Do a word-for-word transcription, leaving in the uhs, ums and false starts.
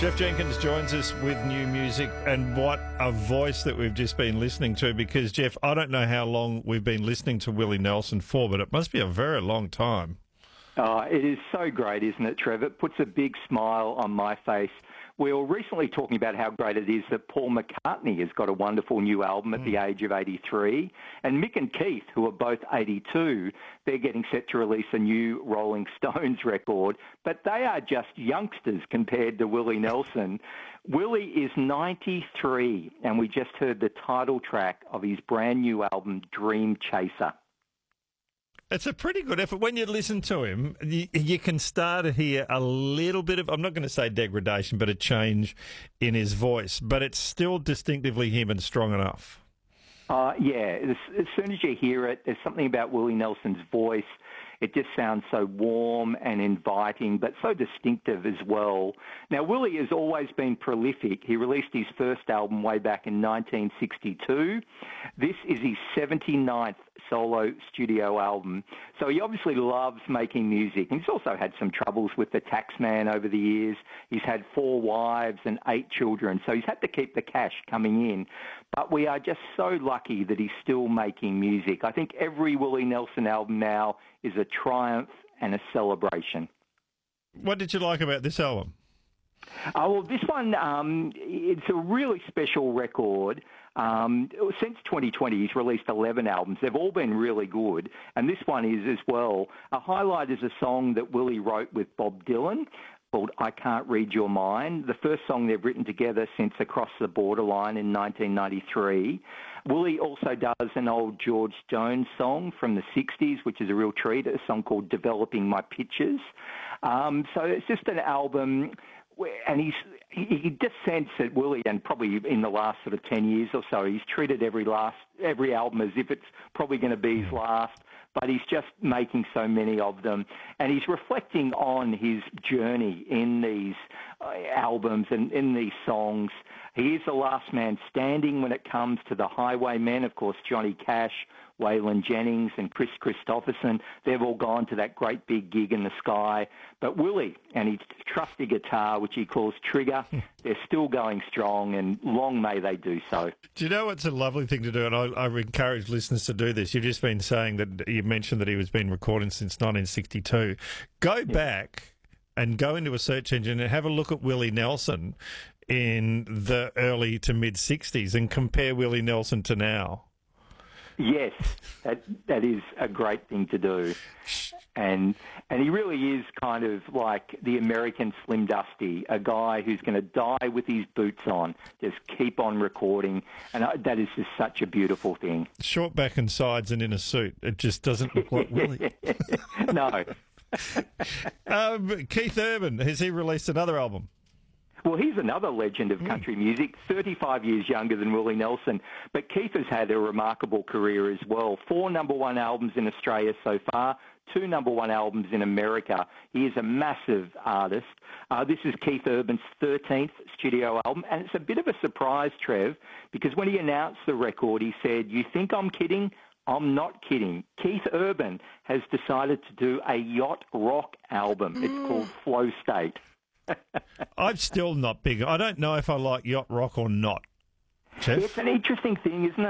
Jeff Jenkins joins us with new music, and what a voice that we've just been listening to, because, Jeff, I don't know how long we've been listening to Willie Nelson for, but it must be a very long time. Oh, it is so great, isn't it, Trevor? It puts a big smile on my face. We were recently talking about how great it is that Paul McCartney has got a wonderful new album at mm. the age of eighty-three. And Mick and Keith, who are both eighty-two, they're getting set to release a new Rolling Stones record. But they are just youngsters compared to Willie Nelson. Willie is ninety-three, and we just heard the title track of his brand new album, Dream Chaser. It's a pretty good effort. When you listen to him, you, you can start to hear a little bit of, I'm not going to say degradation, but a change in his voice. But it's still distinctively him and strong enough. Uh, yeah, as, as soon as you hear it, there's something about Willie Nelson's voice. It just sounds so warm and inviting, but so distinctive as well. Now, Willie has always been prolific. He released his first album way back in nineteen sixty-two. This is his seventy-ninth solo studio album. So he obviously loves making music. And he's also had some troubles with the taxman over the years. He's had four wives and eight children, so he's had to keep the cash coming in. But we are just so lucky that he's still making music. I think every Willie Nelson album now is a triumph and a celebration. What did you like about this album? Uh, well, this one, um, it's a really special record. Um, since twenty twenty, he's released eleven albums. They've all been really good, and this one is as well. A highlight is a song that Willie wrote with Bob Dylan called I Can't Read Your Mind, the first song they've written together since Across the Borderline in nineteen ninety-three. Willie also does an old George Jones song from the sixties, which is a real treat, a song called Developing My Pictures. Um, so it's just an album, where, and he's he just sense that Willie, and probably in the last sort of ten years or so, he's treated every last every album as if it's probably going to be his last. But he's just making so many of them. And he's reflecting on his journey in these uh, albums and in these songs. He is the last man standing when it comes to the Highwaymen. Of course, Johnny Cash, Waylon Jennings and Chris Christopherson, they've all gone to that great big gig in the sky. But Willie and his trusty guitar, which he calls Trigger, they're still going strong, and long may they do so. Do you know what's a lovely thing to do? And I, I encourage listeners to do this. You've just been saying that you mentioned that he was been recording since nineteen sixty-two. Go yeah. back and go into a search engine and have a look at Willie Nelson in the early to mid-sixties and compare Willie Nelson to now. Yes, that that is a great thing to do. And and he really is kind of like the American Slim Dusty, a guy who's going to die with his boots on, just keep on recording. And that is just such a beautiful thing. Short back and sides and in a suit. It just doesn't look like Willie. No. um, Keith Urban, has he released another album? Well, he's another legend of country music, thirty-five years younger than Willie Nelson. But Keith has had a remarkable career as well. Four number one albums in Australia so far, two number one albums in America. He is a massive artist. Uh, this is Keith Urban's thirteenth studio album, and it's a bit of a surprise, Trev, because when he announced the record, he said, "You think I'm kidding? I'm not kidding." Keith Urban has decided to do a yacht rock album. Mm. It's called Flow State. I'm still not big. I don't know if I like yacht rock or not, Jeff. It's an interesting thing, isn't it?